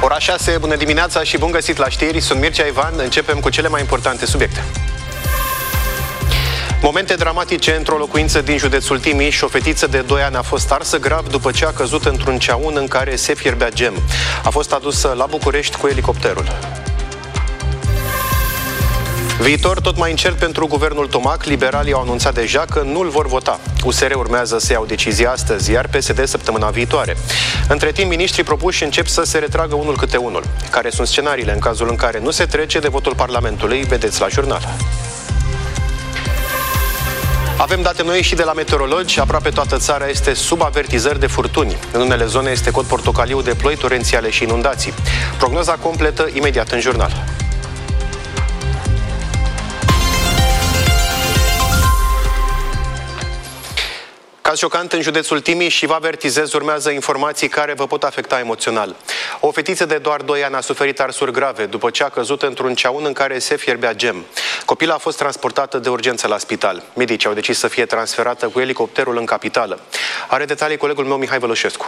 Ora 6, bună dimineața și bun găsit la știri. Sunt Mircea Ivan, începem cu cele mai importante subiecte. Momente dramatice într-o locuință din județul Timiș. O fetiță de 2 ani a fost arsă grav după ce a căzut într-un ceaun în care se fierbea gem. A fost adusă la București cu elicopterul. Viitor tot mai incert pentru guvernul Tomac. Liberalii au anunțat deja că nu îl vor vota. USR urmează să iau decizia astăzi, iar PSD săptămâna viitoare. Între timp, miniștrii propuși încep să se retragă unul câte unul. Care sunt scenariile în cazul în care nu se trece de votul Parlamentului? Vedeți la jurnal. Avem date noi și de la meteorologi. Aproape toată țara este sub avertizări de furtuni. În unele zone este cod portocaliu de ploi torențiale și inundații. Prognoza completă imediat în jurnal. Caz șocant în județul Timiș și vă avertizez, urmează informații care vă pot afecta emoțional. O fetiță de doar 2 ani a suferit arsuri grave după ce a căzut într-un ceaun în care se fierbea gem. Copila a fost transportată de urgență la spital. Medicii au decis să fie transferată cu elicopterul în capitală. Are detalii colegul meu Mihai Vălășescu.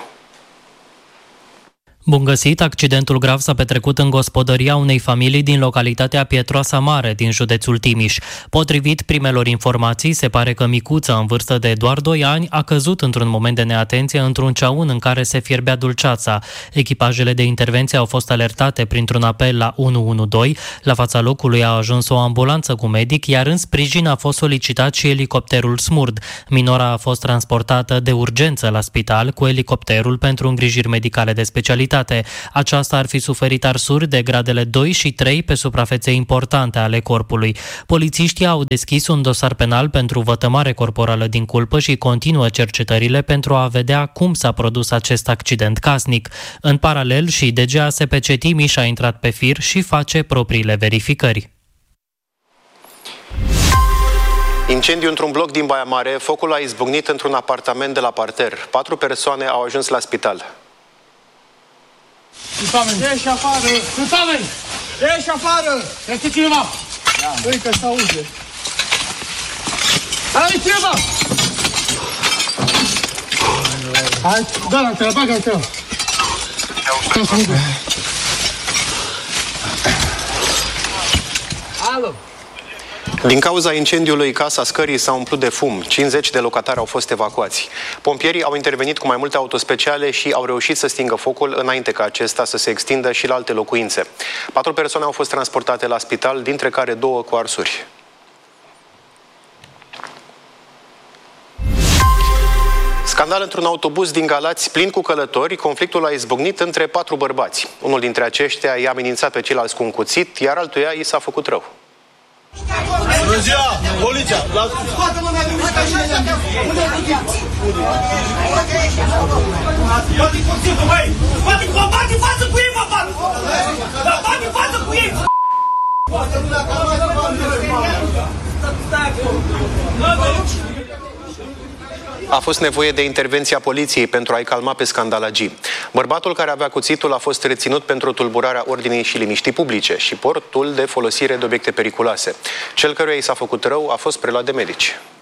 Bun găsit! Accidentul grav s-a petrecut în gospodăria unei familii din localitatea Pietroasa Mare, din județul Timiș. Potrivit primelor informații, se pare că micuța, în vârstă de doar 2 ani, a căzut într-un moment de neatenție într-un ceaun în care se fierbea dulceața. Echipajele de intervenție au fost alertate printr-un apel la 112. La fața locului a ajuns o ambulanță cu medic, iar în sprijin a fost solicitat și elicopterul SMURD. Minora a fost transportată de urgență la spital cu elicopterul pentru îngrijiri medicale de specialitate. Aceasta ar fi suferit arsuri de gradele 2 și 3 pe suprafețe importante ale corpului. Polițiștii au deschis un dosar penal pentru vătămare corporală din culpă și continuă cercetările pentru a vedea cum s-a produs acest accident casnic. În paralel, și DGASPC Timiș a intrat pe fir și face propriile verificări. Incendiu într-un bloc din Baia Mare. Focul a izbucnit într-un apartament de la parter. 4 persoane au ajuns la spital. Ieși afară! Sunt oameni! Ieși afară! Este cineva! Băi, că s-aude! Hai, cineva! Hai, da, la tela, bagă la tela! Alo! Din cauza incendiului, casa scării s-a umplut de fum. 50 de locatari au fost evacuați. Pompierii au intervenit cu mai multe autospeciale și au reușit să stingă focul înainte ca acesta să se extindă și la alte locuințe. 4 persoane au fost transportate la spital, dintre care 2 cu arsuri. Scandal într-un autobuz din Galați plin cu călători. Conflictul a izbucnit între 4 bărbați. Unul dintre aceștia i-a amenințat pe ceilalți cu un cuțit, iar altuia i s-a făcut rău. Bună ziua! Poliția! Scoate-mă mai mult! Bate cuțitul, băi! Bate față cu ei, mă, bate! Bate față cu ei! A fost nevoie de intervenția poliției pentru a-i calma pe scandalagii. Bărbatul care avea cuțitul a fost reținut pentru tulburarea ordinii și liniștii publice și portul de folosire de obiecte periculoase. Cel căruia i s-a făcut rău a fost preluat de medici.